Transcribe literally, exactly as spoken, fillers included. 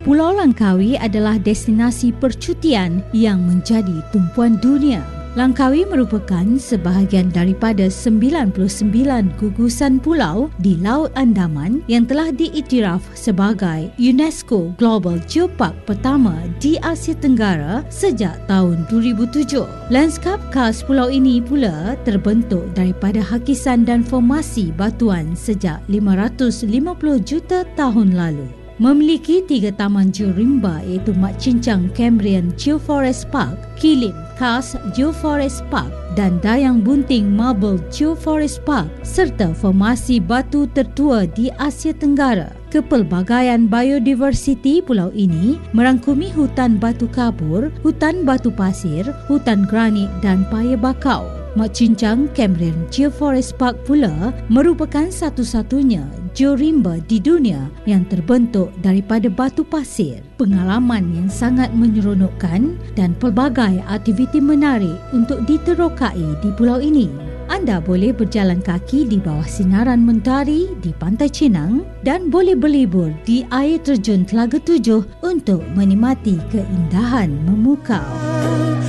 Pulau Langkawi adalah destinasi percutian yang menjadi tumpuan dunia. Langkawi merupakan sebahagian daripada sembilan puluh sembilan gugusan pulau di Laut Andaman yang telah diiktiraf sebagai UNESCO Global Geopark pertama di Asia Tenggara sejak tahun dua ribu tujuh. Landskap khas pulau ini pula terbentuk daripada hakisan dan formasi batuan sejak lima ratus lima puluh juta tahun lalu. Memiliki tiga taman georimba iaitu Mat Cincang Cambrian Geoforest Park, Kilim Karst Geoforest Park dan Dayang Bunting Marble Geoforest Park serta formasi batu tertua di Asia Tenggara. Kepelbagaian biodiversiti pulau ini merangkumi hutan batu kabur, hutan batu pasir, hutan granit dan paya bakau. Mat Cincang Cambrian Geoforest Park pula merupakan satu-satunya georimba di dunia yang terbentuk daripada batu pasir. Pengalaman yang sangat menyeronokkan dan pelbagai aktiviti menarik untuk diterokai di pulau ini. Anda boleh berjalan kaki di bawah sinaran mentari di Pantai Cinang dan boleh berlibur di air terjun Telaga Tujuh untuk menikmati keindahan memukau.